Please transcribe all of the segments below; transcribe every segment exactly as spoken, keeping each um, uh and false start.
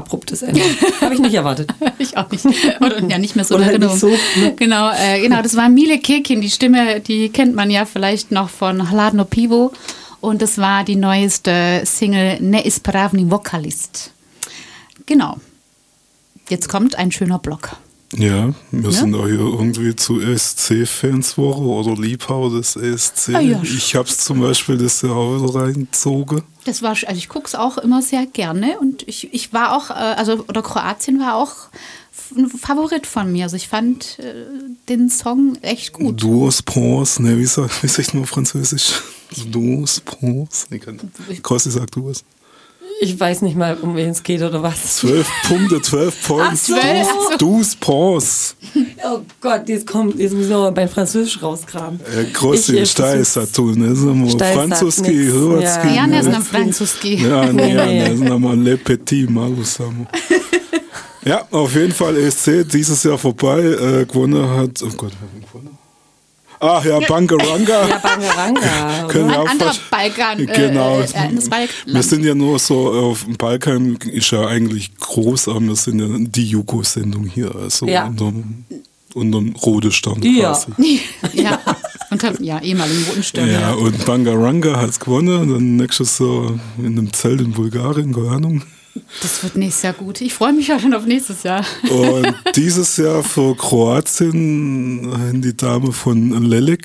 abruptes Ende. Habe ich nicht erwartet. Ich auch nicht. Oder ja, nicht mehr so. Oder halt nicht so. Ne? Genau, äh, genau, das war Mile Kekin. Die Stimme, die kennt man ja vielleicht noch von Hladno Pivo. Und das war die neueste Single Neispravni Vokalist. Genau. Jetzt kommt ein schöner Block. Ja, wir Ja? sind auch hier irgendwie zu E S C-Fans-Woche oder Liebhaber des E S C. Ah, ja. Ich habe es zum Beispiel das Jahr auch wieder reingezogen. Das war, also ich gucke es auch immer sehr gerne und ich, ich war auch, äh, also oder Kroatien war auch ein Favorit von mir. Also ich fand äh, den Song echt gut. Duos Pros, ne, wie sagt wie sagt man auf Französisch? Duos Pros. Kossi sagt Duos. Ich weiß nicht mal, um wen es geht oder was. Zwölf Punkte, zwölf Points. Ach, zwölf. Duos Pros. Oh Gott, jetzt kommt, jetzt müssen wir mal beim Französisch rausgraben. Ja, Grossi, Ich- šta je sad tu, ne znamo Šta je sad francuski, nix. hrvatski. Ja. Ja, ne, ne znam francuski. Ja, ne, ja, Nee. ne znamo le petit, malo samo. Ja, auf jeden Fall E S C dieses Jahr vorbei. Äh, gewonnen hat, oh Gott, wer hat gewonnen? Ach ja, Bangaranga. Ja, Bangaranga. Können wir Ein auch anderer fast- Balkan. Äh, Genau. Äh, äh, das Balkan. Wir sind ja nur so, auf dem Balkan ist ja eigentlich groß, aber wir sind ja die Jugo-Sendung hier, also Ja. unterm, unterm roten Stern Ja. quasi. Ja, unter ja, ehemaligen roten Stern. Ja, Ja. und Bangaranga hat es gewonnen, dann nächstes Jahr in einem Zelt in Bulgarien, keine Ahnung. Das wird nächstes Jahr gut. Ich freue mich ja schon auf nächstes Jahr. Und dieses Jahr für Kroatien die Dame von Lelek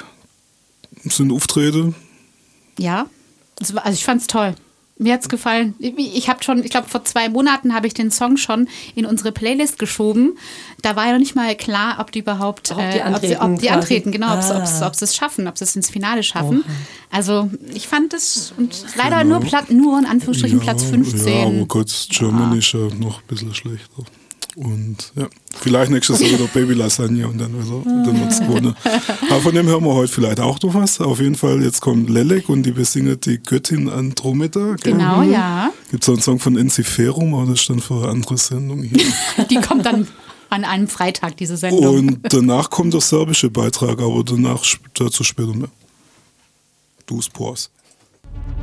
sind Auftritte. Ja, das war, also ich fand es toll. Mir hat es gefallen. Ich, ich habe schon, ich glaube, vor zwei Monaten habe ich den Song schon in unsere Playlist geschoben. Da war ja noch nicht mal klar, ob die überhaupt Ob die äh, ob sie, antreten ob die quasi. antreten, genau, ob sie Ah. ob sie es schaffen, ob sie es ins Finale schaffen. Also ich fand es und leider Genau. nur, Plat, nur in Anführungsstrichen Platz Ja, fünfzehn. aber Gott, Germany ist ja noch ein bisschen schlechter. Und ja, vielleicht nächstes Jahr wieder Baby Lasagne und dann wieder, dann wird's gewonnen. Aber von dem hören wir heute vielleicht auch noch was. Auf jeden Fall, jetzt kommt Lelek und die besingt die Göttin Andromeda. Gell? Genau, ja. Gibt es auch einen Song von Enziferum, aber das ist dann für eine andere Sendung hier. Die kommt dann an einem Freitag, diese Sendung. Und danach kommt der serbische Beitrag, aber danach dazu später mehr. Du Spors.